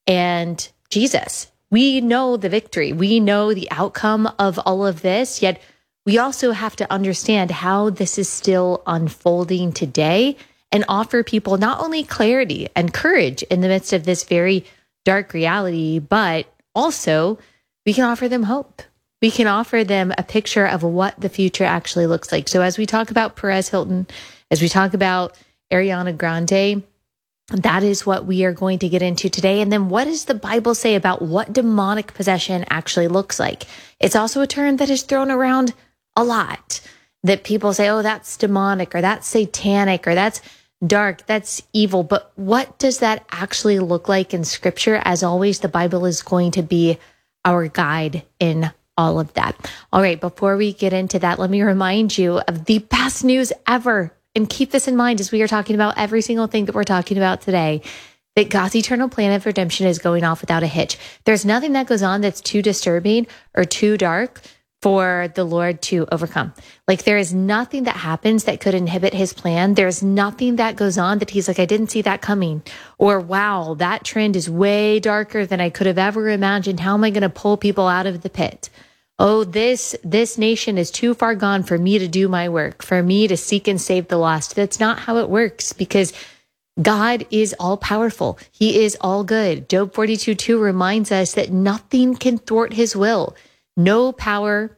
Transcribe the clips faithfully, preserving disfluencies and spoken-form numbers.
and Jesus. We know the victory. We know the outcome of all of this, yet we also have to understand how this is still unfolding today and offer people not only clarity and courage in the midst of this very dark reality, but also we can offer them hope. We can offer them a picture of what the future actually looks like. So as we talk about Perez Hilton, as we talk about Ariana Grande, that is what we are going to get into today. And then what does the Bible say about what demonic possession actually looks like? It's also a term that is thrown around a lot, that people say, oh, that's demonic, or that's satanic, or that's dark, that's evil. But what does that actually look like in Scripture? As always, the Bible is going to be our guide in all of that. All right, before we get into that, let me remind you of the best news ever. And keep this in mind as we are talking about every single thing that we're talking about today, that God's eternal plan of redemption is going off without a hitch. There's nothing that goes on that's too disturbing or too dark for the Lord to overcome. Like, there is nothing that happens that could inhibit his plan. There's nothing that goes on that he's like, I didn't see that coming. Or, wow, that trend is way darker than I could have ever imagined. How am I going to pull people out of the pit? Oh, this this nation is too far gone for me to do my work, for me to seek and save the lost. That's not how it works, because God is all powerful. He is all good. Job forty-two two reminds us that nothing can thwart his will. No power,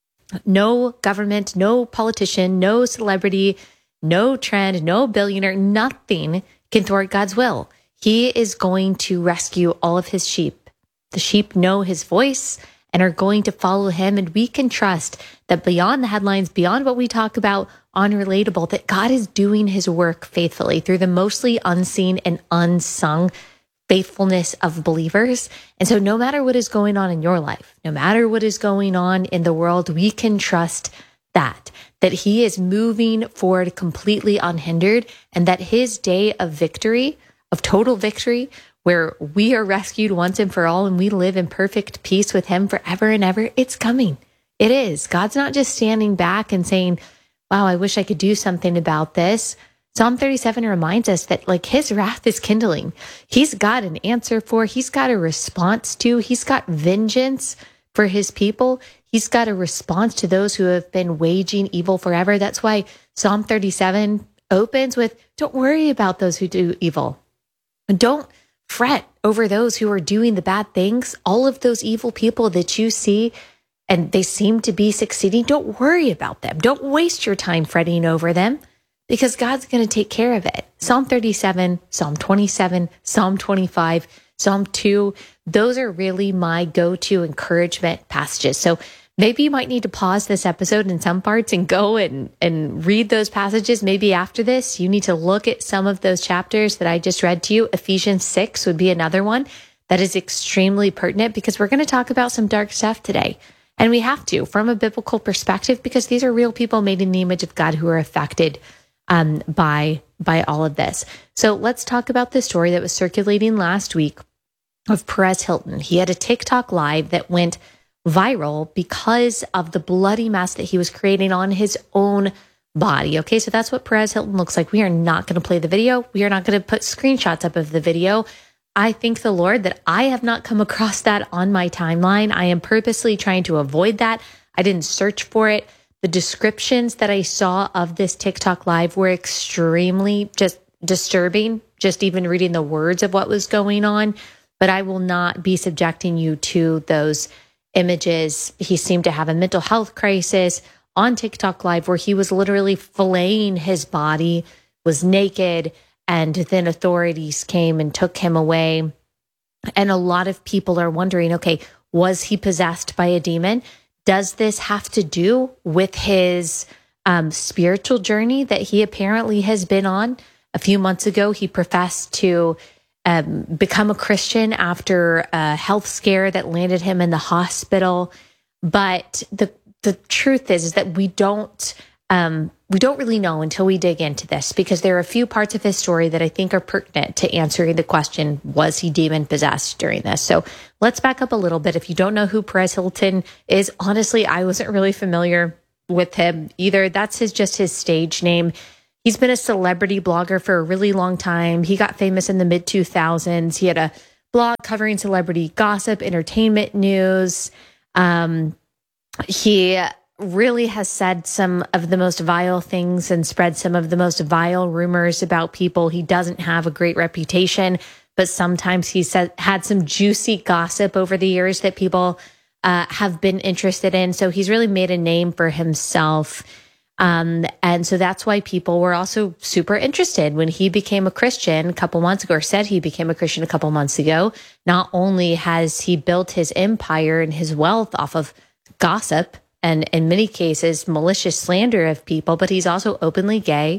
no government, no politician, no celebrity, no trend, no billionaire, nothing can thwart God's will. He is going to rescue all of his sheep. The sheep know his voice and are going to follow him. And we can trust that beyond the headlines, beyond what we talk about on Relatable, that God is doing his work faithfully through the mostly unseen and unsung faithfulness of believers. And so no matter what is going on in your life, no matter what is going on in the world, we can trust that, that he is moving forward completely unhindered, and that his day of victory, of total victory, where we are rescued once and for all and we live in perfect peace with him forever and ever, it's coming. It is. God's not just standing back and saying, wow, I wish I could do something about this. Psalm thirty-seven reminds us that, like, his wrath is kindling. He's got an answer for, he's got a response to, he's got vengeance for his people. He's got a response to those who have been waging evil forever. That's why Psalm thirty-seven opens with, don't worry about those who do evil. Don't fret over those who are doing the bad things. All of those evil people that you see and they seem to be succeeding, don't worry about them. Don't waste your time fretting over them, because God's going to take care of it. Psalm thirty-seven, Psalm twenty-seven, Psalm twenty-five, Psalm two, those are really my go-to encouragement passages. So maybe you might need to pause this episode in some parts and go and, and read those passages. Maybe after this, you need to look at some of those chapters that I just read to you. Ephesians six would be another one that is extremely pertinent, because we're going to talk about some dark stuff today. And we have to, from a biblical perspective, because these are real people made in the image of God who are affected um, by, by all of this. So let's talk about the story that was circulating last week of Perez Hilton. He had a TikTok live that went viral because of the bloody mess that he was creating on his own body. Okay, so that's what Perez Hilton looks like. We are not going to play the video. We are not going to put screenshots up of the video. I thank the Lord that I have not come across that on my timeline. I am purposely trying to avoid that. I didn't search for it. The descriptions that I saw of this TikTok live were extremely just disturbing, just even reading the words of what was going on. But I will not be subjecting you to those images. He seemed to have a mental health crisis on TikTok live, where he was literally filleting his body, was naked, and then authorities came and took him away. And a lot of people are wondering, okay, was he possessed by a demon? Does this have to do with his um, spiritual journey that he apparently has been on? A few months ago, he professed to um, become a Christian after a health scare that landed him in the hospital. But the the truth is, is that we don't um, we don't really know until we dig into this, because there are a few parts of his story that I think are pertinent to answering the question, was he demon possessed during this? So let's back up a little bit. If you don't know who Perez Hilton is, honestly, I wasn't really familiar with him either. That's his just his stage name. He's been a celebrity blogger for a really long time. He got famous in the mid two thousands. He had a blog covering celebrity gossip, entertainment news. Um, he really has said some of the most vile things and spread some of the most vile rumors about people. He doesn't have a great reputation, but sometimes he's said, had some juicy gossip over the years that people uh, have been interested in. So he's really made a name for himself. Um, and so that's why people were also super interested when he became a Christian a couple months ago, or said he became a Christian a couple months ago. Not only has he built his empire and his wealth off of gossip and in many cases malicious slander of people, but he's also openly gay.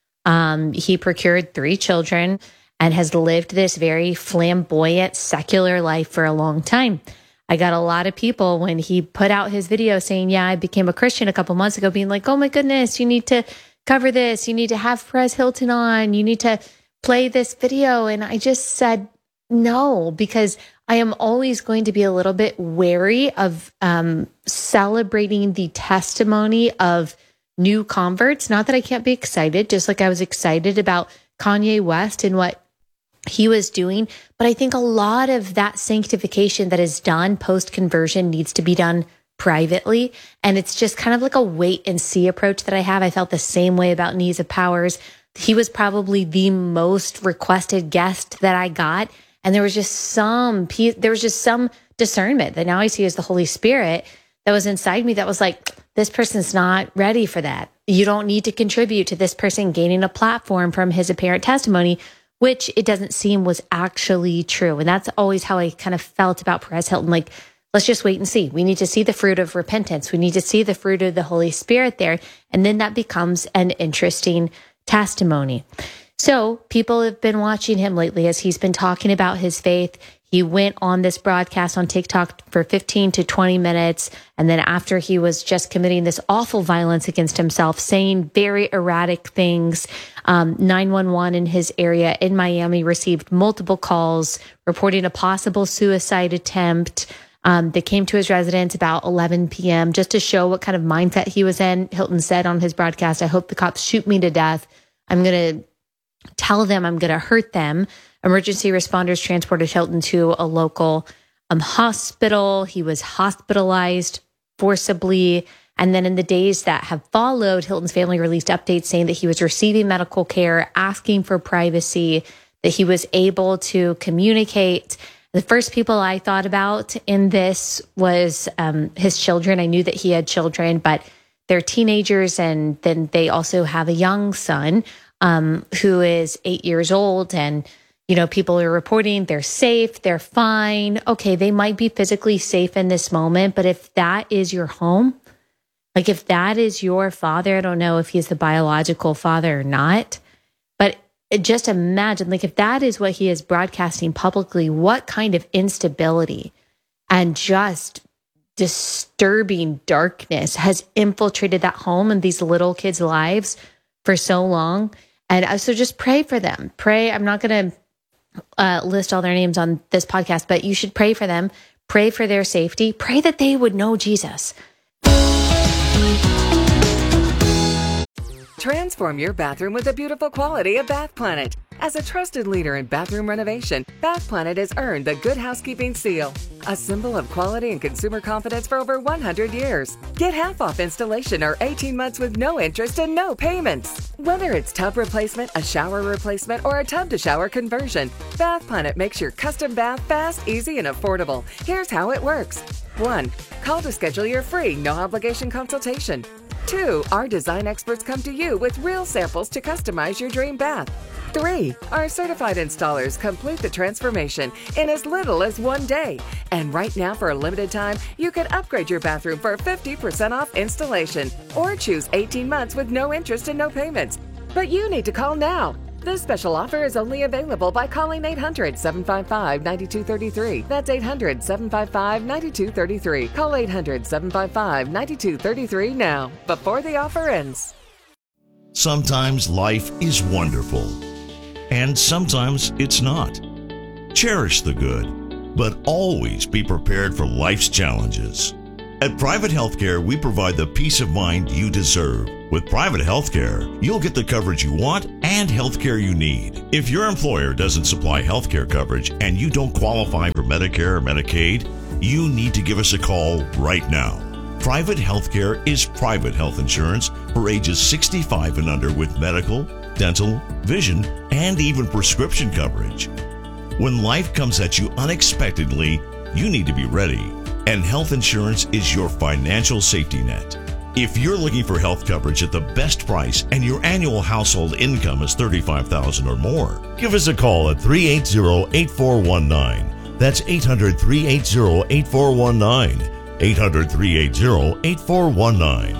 Um, he procured three children and has lived this very flamboyant, secular life for a long time. I got a lot of people when he put out his video saying, yeah, I became a Christian a couple months ago, being like, oh my goodness, you need to cover this. You need to have Perez Hilton on. You need to play this video. And I just said no, because I am always going to be a little bit wary of um, celebrating the testimony of new converts. Not that I can't be excited, just like I was excited about Kanye West and what he was doing. But I think a lot of that sanctification that is done post-conversion needs to be done privately. And it's just kind of like a wait and see approach that I have. I felt the same way about Knees of Powers. He was probably the most requested guest that I got. And there was just some, there was just some discernment that now I see as the Holy Spirit that was inside me that was like, this person's not ready for that. You don't need to contribute to this person gaining a platform from his apparent testimony, which it doesn't seem was actually true. And that's always how I kind of felt about Perez Hilton. Like, let's just wait and see. We need to see the fruit of repentance. We need to see the fruit of the Holy Spirit there. And then that becomes an interesting testimony. So people have been watching him lately as he's been talking about his faith. He went on this broadcast on TikTok for fifteen to twenty minutes. And then after he was just committing this awful violence against himself, saying very erratic things, um, nine one one in his area in Miami received multiple calls reporting a possible suicide attempt. Um, they came to his residence about eleven p.m. just to show what kind of mindset he was in. Hilton said on his broadcast, I hope the cops shoot me to death. I'm going to tell them I'm going to hurt them. Emergency responders transported Hilton to a local um, hospital. He was hospitalized forcibly. And then in the days that have followed, Hilton's family released updates saying that he was receiving medical care, asking for privacy, that he was able to communicate. The first people I thought about in this was um, his children. I knew that he had children, but they're teenagers. And then they also have a young son um, who is eight years old. And you know, people are reporting they're safe, they're fine. Okay, they might be physically safe in this moment, but if that is your home, like if that is your father, I don't know if he's the biological father or not, but just imagine, like if that is what he is broadcasting publicly, what kind of instability and just disturbing darkness has infiltrated that home and these little kids' lives for so long. And so just pray for them. Pray. I'm not going to Uh, list all their names on this podcast, but you should pray for them, pray for their safety, pray that they would know Jesus. Transform your bathroom with the beautiful quality of Bath Planet. As a trusted leader in bathroom renovation, Bath Planet has earned the Good Housekeeping seal, a symbol of quality and consumer confidence for over one hundred years. Get half off installation or eighteen months with no interest and no payments. Whether it's tub replacement, a shower replacement, or a tub-to-shower conversion, Bath Planet makes your custom bath fast, easy, and affordable. Here's how it works. One, call to schedule your free, no-obligation consultation. Two, our design experts come to you with real samples to customize your dream bath. Three, our certified installers complete the transformation in as little as one day. And right now, for a limited time, you can upgrade your bathroom for fifty percent off installation or choose eighteen months with no interest and no payments. But you need to call now. This special offer is only available by calling eight hundred, seven five five, nine two three three. That's eight hundred, seven five five, nine two three three. Call eight hundred, seven five five, nine two three three now, before the offer ends. Sometimes life is wonderful, and sometimes it's not. Cherish the good, but always be prepared for life's challenges. At Private Healthcare, we provide the peace of mind you deserve With private healthcare, you'll get the coverage you want and healthcare you need. If your employer doesn't supply healthcare coverage and you don't qualify for Medicare or Medicaid, you need to give us a call right now. Private healthcare is private health insurance for ages sixty-five and under with medical, dental, vision, and even prescription coverage. When life comes at you unexpectedly, you need to be ready, and health insurance is your financial safety net. If you're looking for health coverage at the best price and your annual household income is thirty-five thousand dollars or more, give us a call at three eight zero, eight four one nine. That's eight hundred, three eight zero, eight four one nine. eight hundred, three eight zero, eight four one nine.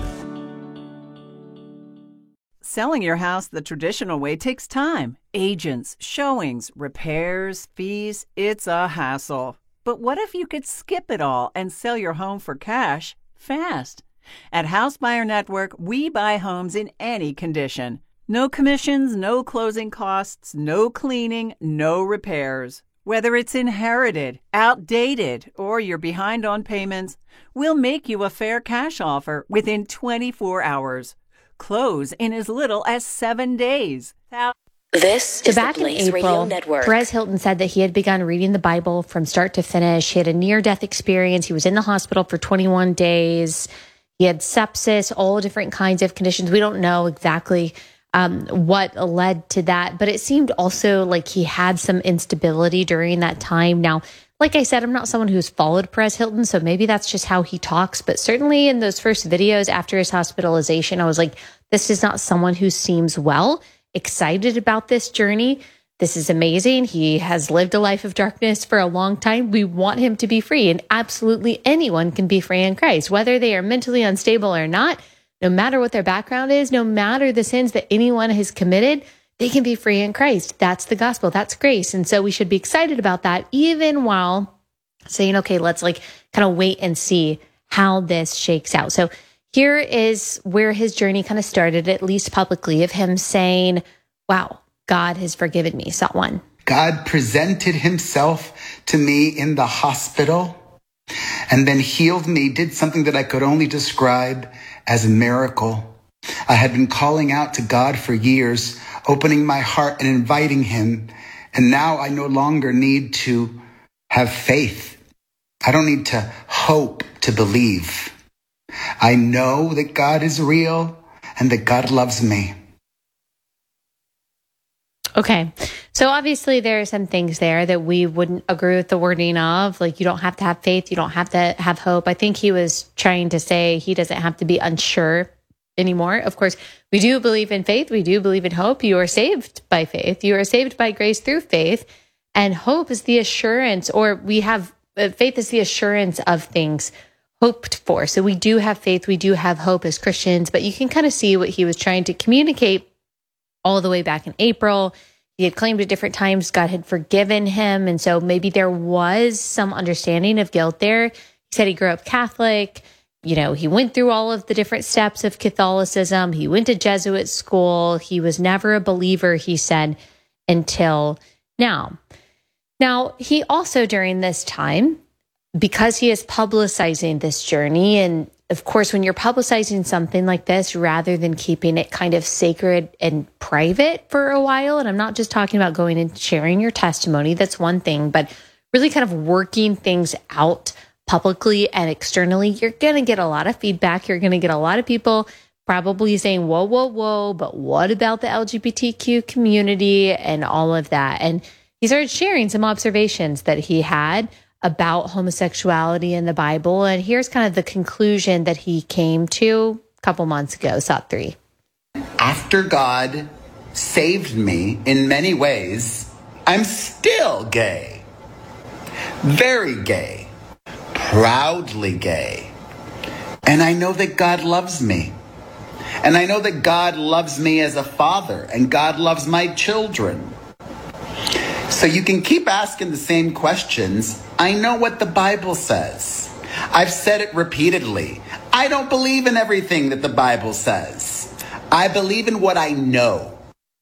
Selling your house the traditional way takes time. Agents, showings, repairs, fees. It's a hassle. But what if you could skip it all and sell your home for cash fast? At House Buyer Network, we buy homes in any condition. No commissions, no closing costs, no cleaning, no repairs. Whether it's inherited, outdated, or you're behind on payments, we'll make you a fair cash offer within twenty-four hours. Close in as little as seven days. This So is back the in Blaze Radio April, Network. Perez Hilton said that he had begun reading the Bible from start to finish. He had a near-death experience. He was in the hospital for twenty-one days. He had sepsis, all different kinds of conditions. We don't know exactly um, what led to that, but it seemed also like he had some instability during that time. Now, like I said, I'm not someone who's followed Perez Hilton, so maybe that's just how he talks. But certainly in those first videos after his hospitalization, I was like, this is not someone who seems well, excited about this journey. This is amazing. He has lived a life of darkness for a long time. We want him to be free, and absolutely anyone can be free in Christ, whether they are mentally unstable or not, no matter what their background is, no matter the sins that anyone has committed, they can be free in Christ. That's the gospel. That's grace. And so we should be excited about that, even while saying, okay, let's like kind of wait and see how this shakes out. So here is where his journey kind of started, at least publicly, of him saying, wow, God has forgiven me. Shot one. God presented himself to me in the hospital and then healed me, did something that I could only describe as a miracle. I had been calling out to God for years, opening my heart and inviting him. And now I no longer need to have faith. I don't need to hope to believe. I know that God is real and that God loves me. Okay. So obviously there are some things there that we wouldn't agree with the wording of, like you don't have to have faith, you don't have to have hope. I think he was trying to say he doesn't have to be unsure anymore. Of course, we do believe in faith. We do believe in hope. You are saved by faith. You are saved by grace through faith. And hope is the assurance, or we have, uh, faith is the assurance of things hoped for. So we do have faith. We do have hope as Christians, but you can kind of see what he was trying to communicate all the way back in April. He had claimed at different times God had forgiven him. And so maybe there was some understanding of guilt there. He said he grew up Catholic. You know, he went through all of the different steps of Catholicism. He went to Jesuit school. He was never a believer, he said, until now. Now, he also during this time, because he is publicizing this journey, and of course, when you're publicizing something like this, rather than keeping it kind of sacred and private for a while, and I'm not just talking about going and sharing your testimony, that's one thing, but really kind of working things out publicly and externally, you're going to get a lot of feedback. You're going to get a lot of people probably saying, whoa, whoa, whoa, but what about the L G B T Q community and all of that? And he started sharing some observations that he had about homosexuality in the Bible. And here's kind of the conclusion that he came to a couple months ago. Sot three. After God saved me in many ways, I'm still gay. Very gay. Proudly gay. And I know that God loves me. And I know that God loves me as a father, and God loves my children. So you can keep asking the same questions. I know what the Bible says. I've said it repeatedly. I don't believe in everything that the Bible says. I believe in what I know.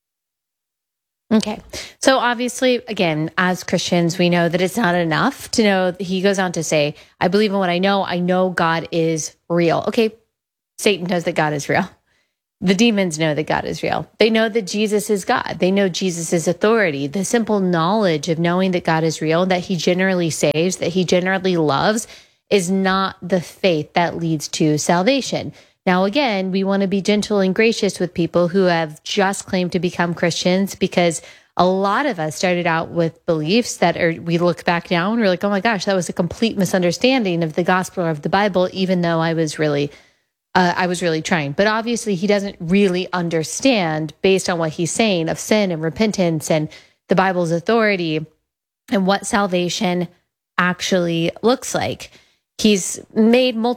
Okay. So obviously, again, as Christians, we know that it's not enough to know. He goes on to say, I believe in what I know. I know God is real. Okay. Satan knows that God is real. The demons know that God is real. They know that Jesus is God. They know Jesus' authority. The simple knowledge of knowing that God is real, that he generally saves, that he generally loves, is not the faith that leads to salvation. Now, again, we want to be gentle and gracious with people who have just claimed to become Christians, because a lot of us started out with beliefs that are, we look back now and we're like, oh my gosh, that was a complete misunderstanding of the gospel or of the Bible, even though I was really Uh, I was really trying. But obviously he doesn't really understand, based on what he's saying, of sin and repentance and the Bible's authority and what salvation actually looks like. He's made multiple